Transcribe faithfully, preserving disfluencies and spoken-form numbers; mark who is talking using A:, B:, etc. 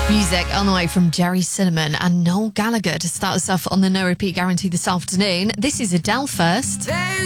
A: Music on the way from Jerry Cinnamon and Noel Gallagher to start us off on the No Repeat Guarantee this afternoon. This is Adele first.